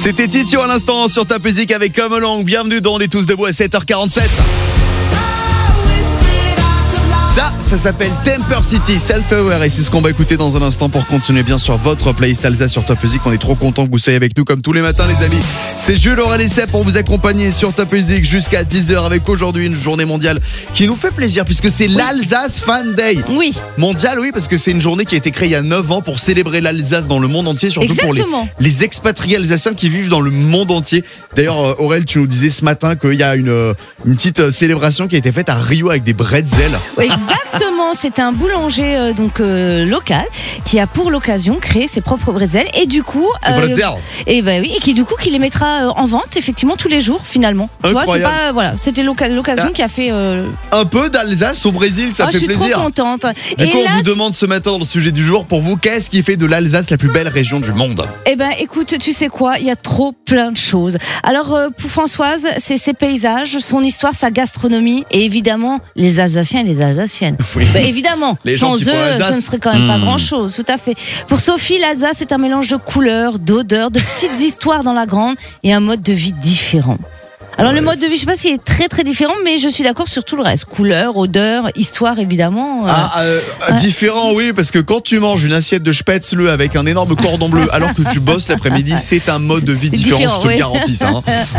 C'était Titio à l'instant sur Top Music avec Come Along. Bienvenue dans On est tous debout à 7h47. Ça s'appelle Temper City, Self-Aware, et c'est ce qu'on va écouter dans un instant pour continuer bien sûr votre playlist Alsace sur Top Music. On est trop content que vous soyez avec nous comme tous les matins les amis. C'est Jules, Aurel et Seb pour vous accompagner sur Top Music jusqu'à 10h avec aujourd'hui une journée mondiale qui nous fait plaisir puisque c'est l'Alsace Fan Day. Oui. Mondial, oui, parce que c'est une journée qui a été créée il y a 9 ans pour célébrer l'Alsace dans le monde entier, surtout Exactement. pour les expatriés alsaciens qui vivent dans le monde entier. D'ailleurs, Aurel, tu nous disais ce matin qu'il y a une petite célébration qui a été faite à Rio avec des bretzels. Exactement, c'est un boulanger local qui a pour l'occasion créé ses propres bretzels et du coup et qui du coup qui les mettra en vente effectivement tous les jours finalement. Tu vois, c'est pas c'était l'occasion qui a fait un peu d'Alsace au Brésil, ça fait plaisir. Je suis trop contente. Du coup, on vous demande ce matin dans le sujet du jour, pour vous, qu'est-ce qui fait de l'Alsace la plus belle région du monde? Eh ben, écoute, tu sais quoi, il y a trop plein de choses. Alors pour Françoise, c'est ses paysages, son histoire, sa gastronomie et évidemment les Alsaciens et les Alsaciennes. Oui. Bah, évidemment, sans eux, ce ne serait quand même pas grand-chose, tout à fait. Pour Sophie, l'Alsace est un mélange de couleurs, d'odeurs, de petites histoires dans la grande et un mode de vie différent. Alors le mode de vie, je sais pas s'il est très très différent, mais je suis d'accord sur tout le reste. Couleur, odeur, histoire évidemment. Différent, oui, parce que quand tu manges une assiette de spätzle avec un énorme cordon bleu alors que tu bosses l'après-midi, c'est un mode de vie différent, je te le garantis ça.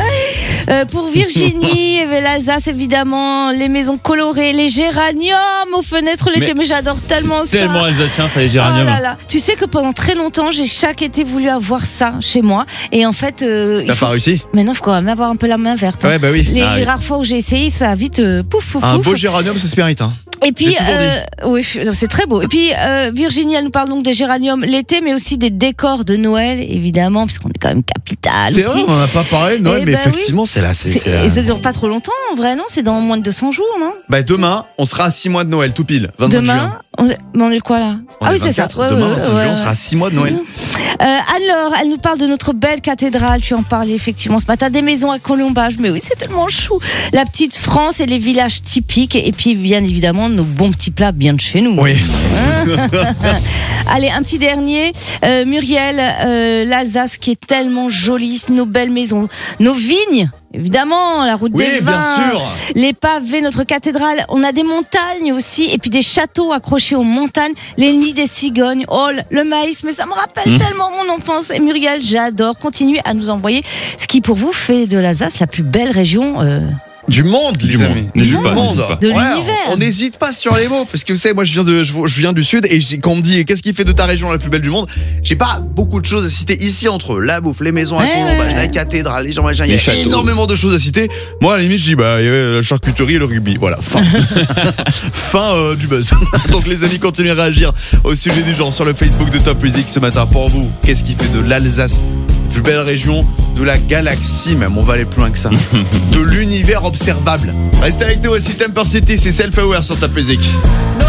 Pour Virginie, l'Alsace évidemment, les maisons colorées, les géraniums aux fenêtres l'été, mais j'adore tellement ça. Tellement alsacien ça, les géraniums. Oh là là. Tu sais que pendant très longtemps, j'ai chaque été voulu avoir ça chez moi, et en fait, t'as pas réussi? Mais non, faut quand même avoir un peu la main verte. Ouais, bah oui. Les rares fois où j'ai essayé, ça a vite pouf. Un beau géranium, ça se mérite. Et puis, oui, c'est très beau. Et puis, Virginie, elle nous parle donc des géraniums l'été, mais aussi des décors de Noël, évidemment, puisqu'on est quand même capitale. C'est vrai, on n'en a pas parlé de Noël, mais effectivement, c'est là. Et ça dure pas trop longtemps, en vrai, non? C'est dans moins de 200 jours, non? Bah, demain, on sera à 6 mois de Noël, tout pile, 25 juin. On est quoi là? Oui, c'est ça. Demain, 25 juin, on sera à 6 mois de Noël. Alors, elle nous parle de notre belle cathédrale. Tu en parlais effectivement ce matin. Des maisons à colombage. Mais oui, c'est tellement chou. La petite France et les villages typiques. Et puis, bien évidemment, nos bons petits plats bien de chez nous. Oui. Allez, un petit dernier. Muriel, l'Alsace qui est tellement jolie. Nos belles maisons. Nos vignes. Évidemment, la route des vins, bien sûr. Les pavés, notre cathédrale. On a des montagnes aussi, et puis des châteaux accrochés aux montagnes, les nids des cigognes. Oh, le maïs, mais ça me rappelle tellement mon enfance. Et Muriel, j'adore. Continuez à nous envoyer ce qui, pour vous, fait de l'Alsace la plus belle région du monde, les amis. Du monde. De l'univers. On n'hésite pas sur les mots, parce que vous savez, moi je viens du sud, et quand on me dit qu'est-ce qui fait de ta région la plus belle du monde, j'ai pas beaucoup de choses à citer ici, entre la bouffe, les maisons à colombage, la cathédrale, les gens machin, il y a énormément de choses à citer. Moi à la limite je dis il y avait la charcuterie et le rugby, voilà, fin du buzz. Donc les amis, continuez à réagir au sujet du genre sur le Facebook de Top Music ce matin. Pour vous, qu'est-ce qui fait de l'Alsace la plus belle région de la galaxie, même on va aller plus loin que ça, de l'univers observable? Restez avec nous aussi, Temper City, c'est Self-Aware sur Top Music.